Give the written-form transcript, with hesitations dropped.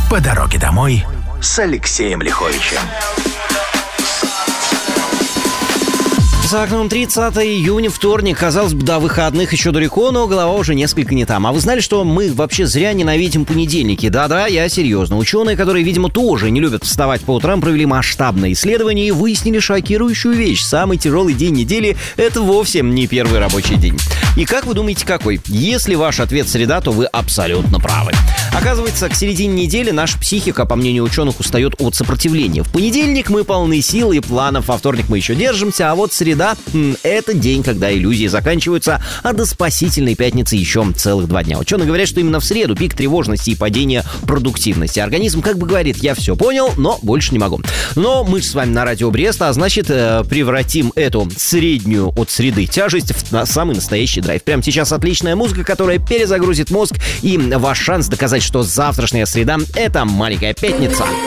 По дороге домой с Алексеем Лиховичем. За окном 30 июня, вторник. Казалось бы, до выходных еще далеко, но голова уже несколько не там. А вы знали, что мы вообще зря ненавидим понедельники? Да-да, я серьезно. Ученые, которые, видимо, тоже не любят вставать по утрам, провели масштабное исследование и выяснили шокирующую вещь. Самый тяжелый день недели – это вовсе не первый рабочий день. И как вы думаете, какой? Если ваш ответ среда, то вы абсолютно правы. Оказывается, к середине недели наша психика, по мнению ученых, устает от сопротивления. В понедельник мы полны сил и планов, во вторник мы еще держимся, а вот среда – это день, когда иллюзии заканчиваются, а до спасительной пятницы еще целых 2 дня. Ученые говорят, что именно в среду пик тревожности и падение продуктивности. Организм как бы говорит: я все понял, но больше не могу. Но мы же с вами на радио Брест, а значит, превратим эту среднюю от среды тяжесть в самый настоящий драйв. Прямо сейчас отличная музыка, которая перезагрузит мозг, и ваш шанс доказать, что завтрашняя среда – это маленькая пятница.